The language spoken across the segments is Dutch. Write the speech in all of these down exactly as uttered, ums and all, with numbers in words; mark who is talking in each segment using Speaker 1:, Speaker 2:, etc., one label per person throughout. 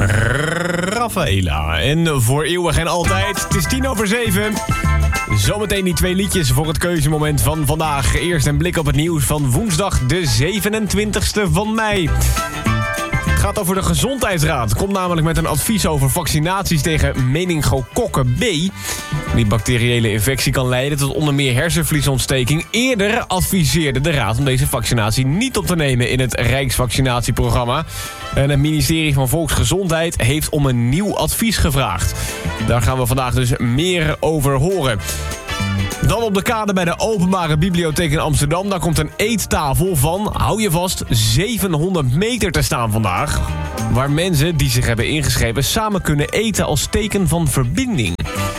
Speaker 1: Rafaela. En voor eeuwig en altijd, het is tien over zeven. Zometeen die twee liedjes voor het keuzemoment van vandaag. Eerst een blik op het nieuws van woensdag de zevenentwintigste van mei. Het gaat over de Gezondheidsraad. Komt namelijk met een advies over vaccinaties tegen meningokokken B. Die bacteriële infectie kan leiden tot onder meer hersenvliesontsteking. Eerder adviseerde de raad om deze vaccinatie niet op te nemen in het Rijksvaccinatieprogramma. En het ministerie van Volksgezondheid heeft om een nieuw advies gevraagd. Daar gaan we vandaag dus meer over horen. Dan op de kade bij de Openbare Bibliotheek in Amsterdam. Daar komt een eettafel van, hou je vast, zevenhonderd meter te staan vandaag. Waar mensen die zich hebben ingeschreven samen kunnen eten als teken van verbinding.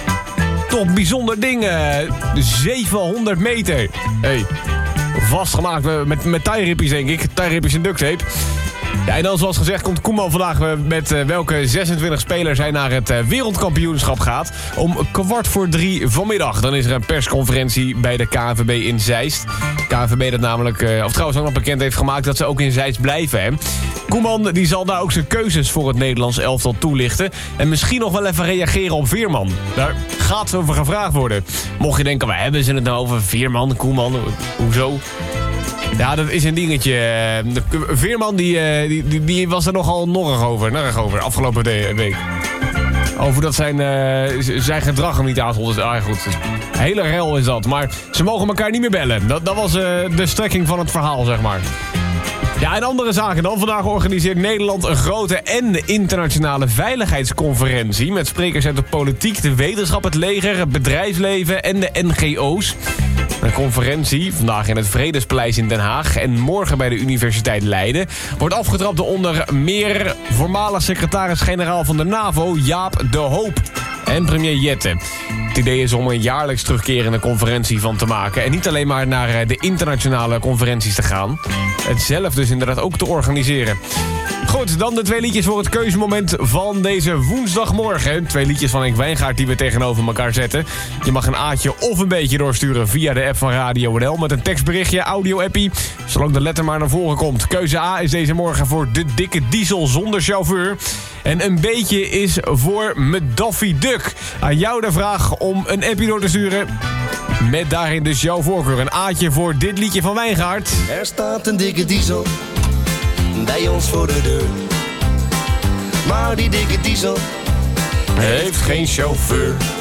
Speaker 1: Toch bijzonder ding, zevenhonderd meter. Hey, vastgemaakt met, met tie-rippies denk ik. Tie-rippies en duct tape. Ja, en dan zoals gezegd komt Koeman vandaag met uh, welke zesentwintig spelers hij naar het uh, wereldkampioenschap gaat. Om kwart voor drie vanmiddag. Dan is er een persconferentie bij de K N V B in Zeist. K N V B dat namelijk, uh, of trouwens ook nog bekend heeft gemaakt dat ze ook in Zeist blijven. Hè. Koeman die zal daar ook zijn keuzes voor het Nederlands elftal toelichten. En misschien nog wel even reageren op Veerman. Daar gaat over gevraagd worden. Mocht je denken, waar hebben ze het nou over? Veerman, Koeman, hoezo? Ja, dat is een dingetje. Veerman die, die, die, die was er nogal norrig over, norrig over afgelopen week. Over dat zijn, uh, zijn gedrag hem niet aanstond. Dus, ah, goed. Hele rel is dat. Maar ze mogen elkaar niet meer bellen. Dat, dat was uh, de strekking van het verhaal, zeg maar. Ja, en andere zaken dan. Vandaag organiseert Nederland een grote en internationale veiligheidsconferentie met sprekers uit de politiek, de wetenschap, het leger, het bedrijfsleven en de N G O's. Een conferentie, vandaag in het Vredespaleis in Den Haag en morgen bij de Universiteit Leiden, wordt afgetrapt door onder meer voormalig secretaris-generaal van de NAVO, Jaap de Hoop, en premier Jette. Het idee is om een jaarlijks terugkerende conferentie van te maken en niet alleen maar naar de internationale conferenties te gaan. Het zelf dus inderdaad ook te organiseren. Goed, dan de twee liedjes voor het keuzemoment van deze woensdagmorgen. Twee liedjes van Henk Wijngaard die we tegenover elkaar zetten. Je mag een aatje of een beetje doorsturen via de app van Radio N L met een tekstberichtje, audio-appie, zolang de letter maar naar voren komt. Keuze A is deze morgen voor de dikke diesel zonder chauffeur. En een beetje is voor Daffy Duck. Aan jou de vraag om een appie door te sturen. Met daarin dus jouw voorkeur. Een aatje voor dit liedje van Wijngaard.
Speaker 2: Er staat een dikke diesel bij ons voor de deur. Maar die dikke diesel
Speaker 1: heeft geen chauffeur.